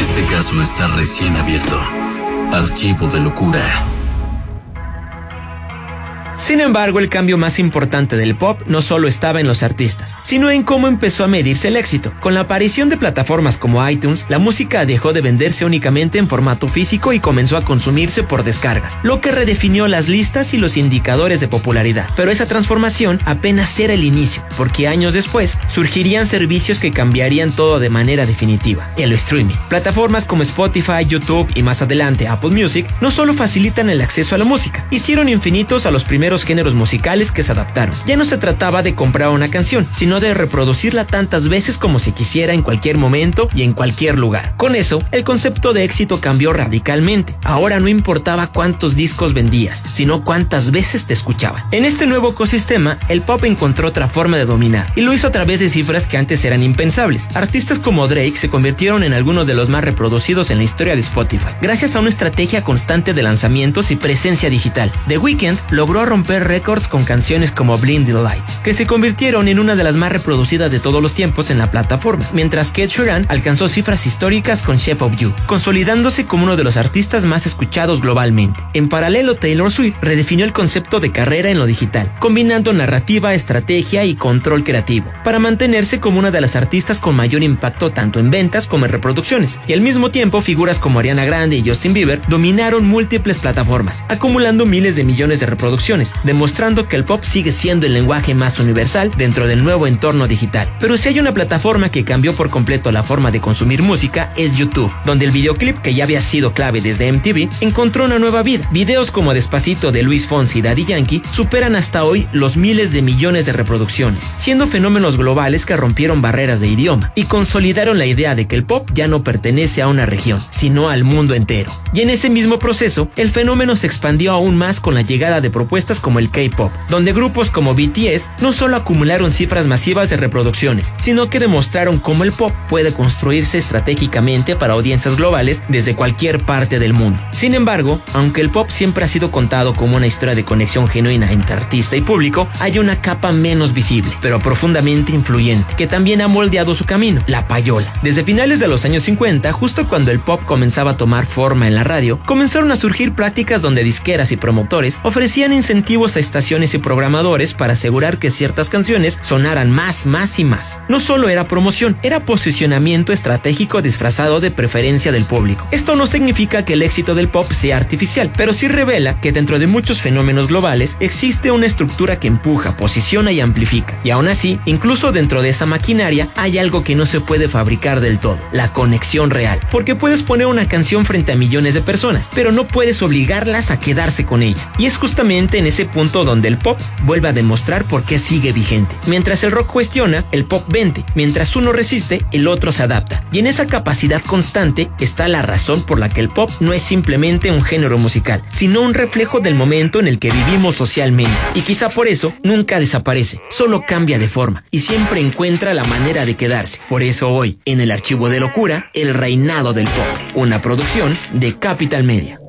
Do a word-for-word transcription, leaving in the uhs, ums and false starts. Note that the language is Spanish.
Este caso está recién abierto. Archivo de locura. Sin embargo, el cambio más importante del pop no solo estaba en los artistas, sino en cómo empezó a medirse el éxito. Con la aparición de plataformas como iTunes, la música dejó de venderse únicamente en formato físico y comenzó a consumirse por descargas, lo que redefinió las listas y los indicadores de popularidad. Pero esa transformación apenas era el inicio, porque años después surgirían servicios que cambiarían todo de manera definitiva: el streaming. Plataformas como Spotify, YouTube y más adelante Apple Music no solo facilitan el acceso a la música, hicieron infinitos a los primeros géneros musicales que se adaptaron. Ya no se trataba de comprar una canción, sino de reproducirla tantas veces como se quisiera en cualquier momento y en cualquier lugar. Con eso, el concepto de éxito cambió radicalmente. Ahora no importaba cuántos discos vendías, sino cuántas veces te escuchaban. En este nuevo ecosistema, el pop encontró otra forma de dominar, y lo hizo a través de cifras que antes eran impensables. Artistas como Drake se convirtieron en algunos de los más reproducidos en la historia de Spotify, gracias a una estrategia constante de lanzamientos y presencia digital. The Weeknd logró romper récords con canciones como Blinding Lights, que se convirtieron en una de las más reproducidas de todos los tiempos en la plataforma, mientras que Ed Sheeran alcanzó cifras históricas con Shape of You, consolidándose como uno de los artistas más escuchados globalmente. En paralelo, Taylor Swift redefinió el concepto de carrera en lo digital, combinando narrativa, estrategia y control creativo, para mantenerse como una de las artistas con mayor impacto tanto en ventas como en reproducciones. Y al mismo tiempo, figuras como Ariana Grande y Justin Bieber dominaron múltiples plataformas, acumulando miles de millones de reproducciones, demostrando que el pop sigue siendo el lenguaje más universal dentro del nuevo entorno digital. Pero si hay una plataforma que cambió por completo la forma de consumir música, es YouTube, donde el videoclip, que ya había sido clave desde M T V, encontró una nueva vida. Videos como Despacito de Luis Fonsi y Daddy Yankee superan hasta hoy los miles de millones de reproducciones, siendo fenómenos globales que rompieron barreras de idioma y consolidaron la idea de que el pop ya no pertenece a una región, sino al mundo entero. Y en ese mismo proceso, el fenómeno se expandió aún más con la llegada de propuestas como el K-pop, donde grupos como B T S no solo acumularon cifras masivas de reproducciones, sino que demostraron cómo el pop puede construirse estratégicamente para audiencias globales desde cualquier parte del mundo. Sin embargo, aunque el pop siempre ha sido contado como una historia de conexión genuina entre artista y público, hay una capa menos visible, pero profundamente influyente, que también ha moldeado su camino: la payola. Desde finales de los años cincuenta, justo cuando el pop comenzaba a tomar forma en la radio, comenzaron a surgir prácticas donde disqueras y promotores ofrecían incentivos a estaciones y programadores para asegurar que ciertas canciones sonaran más, más y más. No solo era promoción, era posicionamiento estratégico disfrazado de preferencia del público. Esto no significa que el éxito del pop sea artificial, pero sí revela que dentro de muchos fenómenos globales existe una estructura que empuja, posiciona y amplifica. Y aún así, incluso dentro de esa maquinaria, hay algo que no se puede fabricar del todo: la conexión real. Porque puedes poner una canción frente a millones de personas, pero no puedes obligarlas a quedarse con ella. Y es justamente en ese punto donde el pop vuelve a demostrar por qué sigue vigente. Mientras el rock cuestiona, el pop vende. Mientras uno resiste, el otro se adapta. Y en esa capacidad constante está la razón por la que el pop no es simplemente un género musical, sino un reflejo del momento en el que vivimos socialmente. Y quizá por eso nunca desaparece, solo cambia de forma y siempre encuentra la manera de quedarse. Por eso hoy, en el Archivo de Locura, el reinado del pop, una producción de Capital Media.